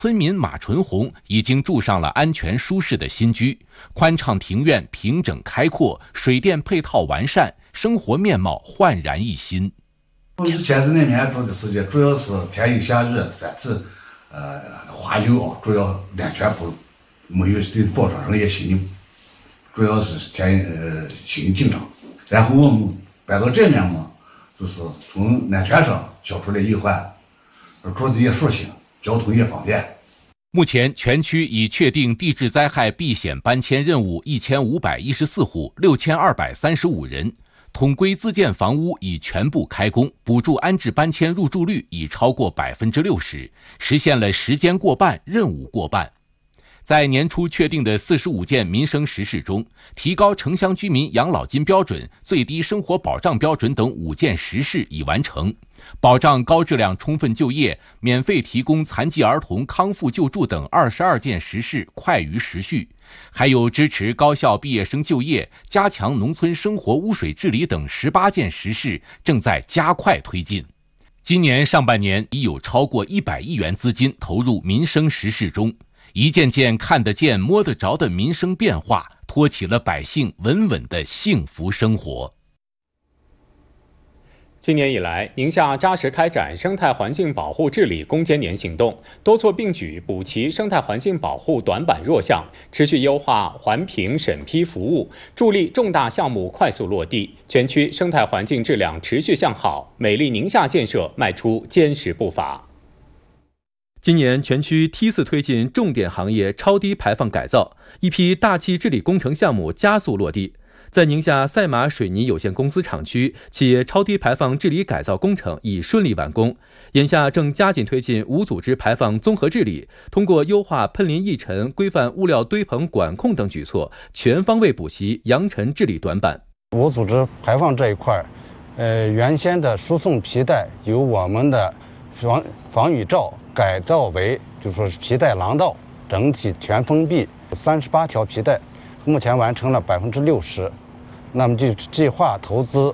村民马纯红已经住上了安全舒适的新居，宽敞庭院平整开阔，水电配套完善，生活面貌焕然一新。 以前在那边住的时间，主要是天一下雨，三次花油主要安全不没有对保障上也信用，主要是信用紧张。然后我们搬到这面嘛，就是从安全上消除了隐患，住的也舒心，交通也方便。 目前全区已确定地质灾害避险搬迁任务1514户，6235人，统规自建房屋已全部开工，补助安置搬迁入住率已超过60%，实现了时间过半、任务过半。在年初确定的45件民生实事中，提高城乡居民养老金标准、最低生活保障标准等5件实事已完成，保障高质量充分就业、免费提供残疾儿童康复救助等22件实事快于时序，还有支持高校毕业生就业、加强农村生活污水治理等18件实事正在加快推进。今年上半年已有超过100亿元资金投入民生实事中，一件件看得见摸得着的民生变化，托起了百姓稳稳的幸福生活。 今年以来，宁夏扎实开展生态环境保护治理攻坚年行动，多措并举补齐生态环境保护短板弱项，持续优化环评审批服务，助力重大项目快速落地，全区生态环境质量持续向好，美丽宁夏建设迈出坚实步伐。 今年全区梯次推进重点行业超低排放改造，一批大气治理工程项目加速落地。在宁夏赛马水泥有限公司厂区，企业超低排放治理改造工程已顺利完工，眼下正加紧推进无组织排放综合治理，通过优化喷淋溢尘、规范物料堆棚管控等举措，全方位补齐扬尘治理短板。 无组织排放这一块，原先的输送皮带由我们的防雨罩改造为就是说皮带廊道，整体全封闭，38条皮带，目前完成了60%，那么就计划投资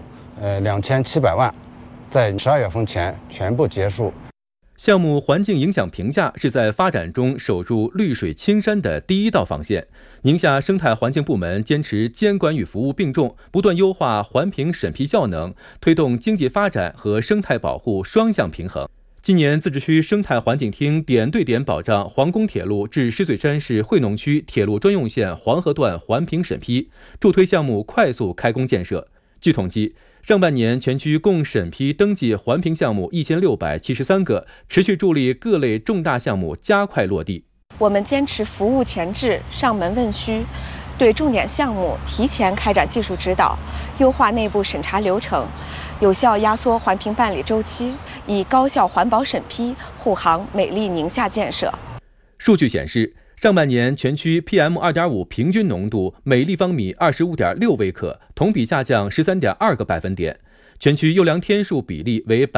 2700万，在12月份前全部结束。 项目环境影响评价是在发展中守住绿水青山的第一道防线。宁夏生态环境部门坚持监管与服务并重，不断优化环评审批效能，推动经济发展和生态保护双向平衡。今年自治区生态环境厅点对点保障皇宫铁路至石嘴山市惠农区铁路专用线黄河段环评审批，助推项目快速开工建设。据统计，上半年全区共审批登记环评项目1673个，持续助力各类重大项目加快落地。 我们坚持服务前置、上门问需，对重点项目提前开展技术指导，优化内部审查流程，有效压缩环评办理周期，以高效环保审批护航美丽宁夏建设。 数据显示，上半年全区 PM2.5 平均浓度每立方米25.6微克，同比下降13.2个百分点，全区优良天数比例为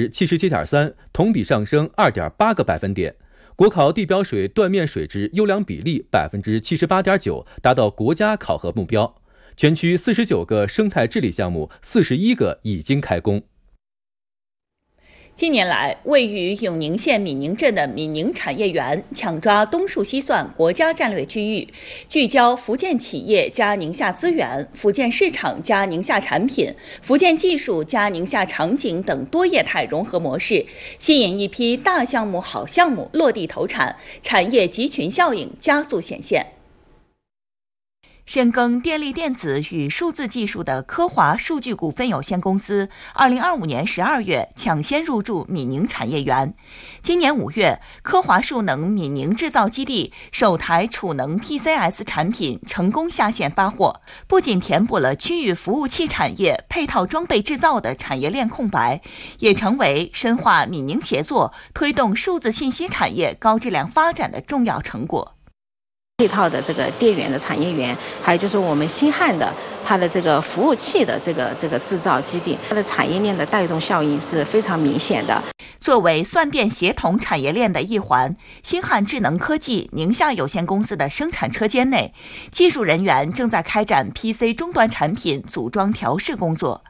77.3%，同比上升2.8个百分点。国考地表水断面水质优良比例78.9%，达到国家考核目标。全区49个生态治理项目，41个已经开工。 近年来，位于永宁县闽宁镇的闽宁产业园抢抓东数西算国家战略区域，聚焦福建企业加宁夏资源、福建市场加宁夏产品、福建技术加宁夏场景等多业态融合模式，吸引一批大项目、好项目落地投产，产业集群效应加速显现。深耕电力电子与数字技术的科华数据股份有限公司2025年12月抢先入驻闽宁产业园。今年5月，科华数能闽宁制造基地首台储能 PCS 产品成功下线发货，不仅填补了区域服务器产业配套装备制造的产业链空白，也成为深化闽宁协作、推动数字信息产业高质量发展的重要成果。 配套的这个电源的产业园，还有就是我们新汉的它的这个服务器的这个制造基地，它的产业链的带动效应是非常明显的。 作为算电协同产业链的一环，新汉智能科技宁夏有限公司的生产车间内，技术人员正在开展 PC 终端产品组装调试工作。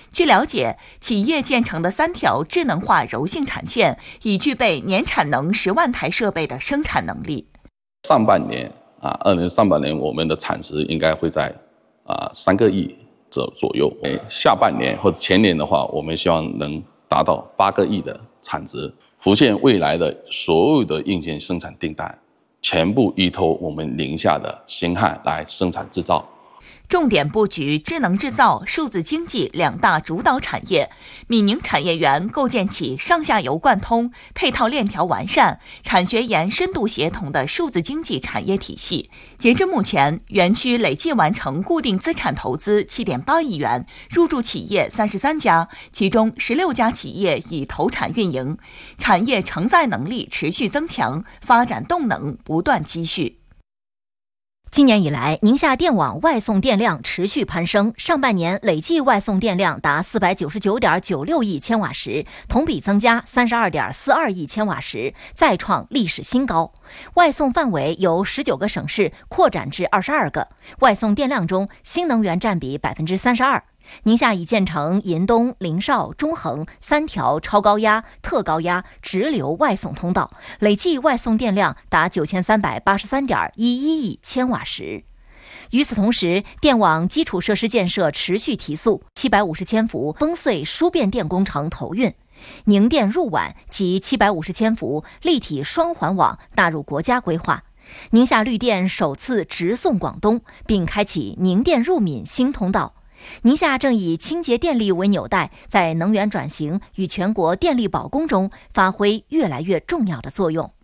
据了解，企业建成的3条智能化柔性产线已具备年产能10万台设备的生产能力。 上半年20上半年我们的产值应该会在3个亿左右。下半年或者前年的话，我们希望能达到8个亿的产值，实现未来的所有的硬件生产订单，全部依托我们宁夏的新汉来生产制造。 重点布局智能制造、数字经济2大主导产业，闽宁产业园构建起上下游贯通、配套链条完善、产学研深度协同的数字经济产业体系。截至目前，园区累计完成固定资产投资7.8亿元，入驻企业33家，其中16家企业已投产运营，产业承载能力持续增强，发展动能不断积蓄。 今年以来，宁夏电网外送电量持续攀升，上半年累计外送电量达499.96亿千瓦时，同比增加32.42亿千瓦时，再创历史新高。外送范围由19个省市扩展至22个，外送电量中新能源占比32%。宁夏已建成银东、临邵、中横3条超高压、特高压直流外送通道，累计外送电量达9383.11亿千瓦时。与此同时，电网基础设施建设持续提速，750千伏烽燧输变电工程投运，宁电入皖及750千伏立体双环网纳入国家规划。宁夏绿电首次直送广东，并开启宁电入闽新通道。宁夏正以清洁电力为纽带，在能源转型与全国电力保供中发挥越来越重要的作用。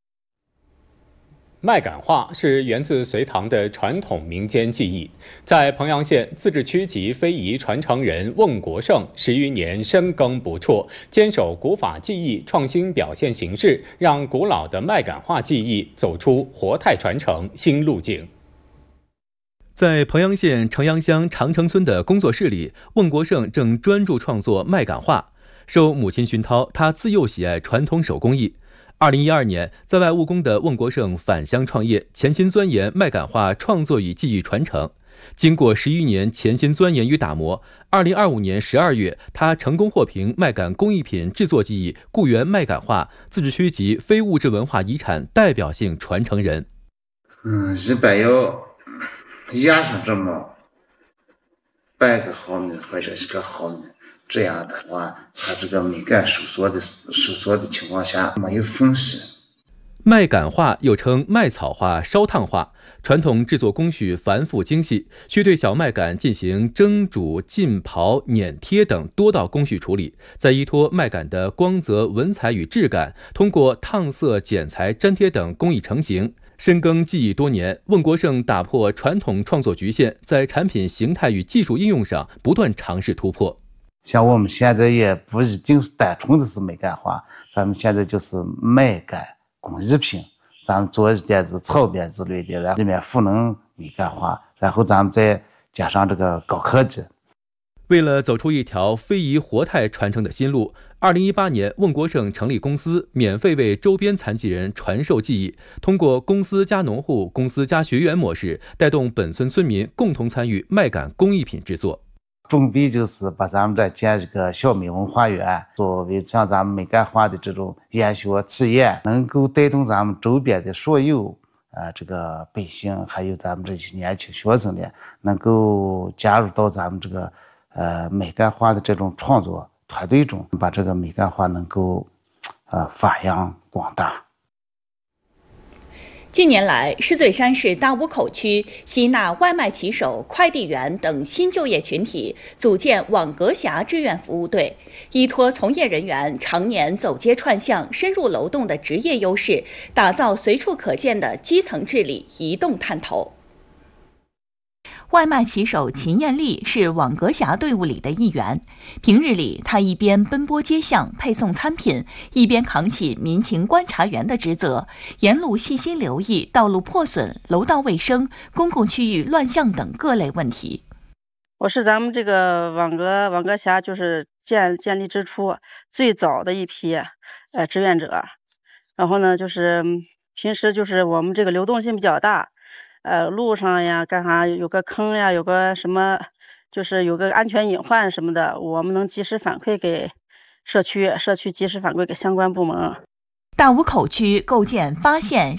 麦秆画是源自隋唐的传统民间技艺，在彭阳县自治区级非遗传承人孟国胜10余年深耕不辍，坚守古法技艺创新表现形式，让古老的麦秆画技艺走出活态传承新路径。 在彭阳县城阳乡长城村的工作室里，孟国胜正专注创作麦秆画。受母亲熏陶，他自幼喜爱传统手工艺。2012年，在外务工的孟国胜返乡创业，潜心钻研麦秆画创作与技艺传承。经过10余年潜心钻研与打磨，2025年12月，他成功获评麦秆工艺品制作技艺固原麦秆画自治区级非物质文化遗产代表性传承人。 一般要压上这么半个毫米或者1个毫米，这样的话，它这个麦秆收缩的情况下没有缝隙。 麦秆画又称麦草画、烧烫画，传统制作工序繁复精细，需对小麦秆进行蒸、煮、浸、刨、碾、贴等多道工序处理，再依托麦秆的光泽、文采与质感，通过烫色、剪裁、粘贴等工艺成型。深耕技艺多年，孟国胜打破传统创作局限，在产品形态与技术应用上不断尝试突破。 像我们现在也不一定是单纯的是麦秆画，咱们现在就是麦秆工艺品，咱们做一点子草编之类的，然后里面赋能麦秆画，然后咱们再加上这个高科技。 为了走出一条非遗活态传承的新路，2018年，孟国胜成立公司，免费为周边残疾人传授技艺，通过公司加农户、公司加学员模式，带动本村村民共同参与麦秆工艺品制作。 准备就是把咱们这建一个小麦文化园，作为像咱们麦秆画的这种研学体验，能够带动咱们周边的所有这个百姓，还有咱们这些年轻学生呢，能够加入到咱们这个麦秆画的这种创作团队中，把这个麦秆画能够发扬光大。 近年来，狮嘴山市大坞口区吸纳外卖骑手、快递员等新就业群体，组建网格峡志愿服务队，依托从业人员常年走街串巷、深入楼栋的职业优势，打造随处可见的基层治理移动探头。外卖骑手秦艳丽是网格峡队伍里的一员。平日里，她一边奔波街巷配送餐品，一边扛起民情观察员的职责，沿路细心留意道路破损、楼道卫生、公共区域乱象等各类问题。 我是咱们这个网格峡就是建立之初最早的一批志愿者。然后呢，就是平时就是我们这个流动性比较大。路上呀干啥有个坑呀，有个什么就是有个安全隐患什么的，我们能及时反馈给社区及时反馈给相关部门。 大沽口区构建发现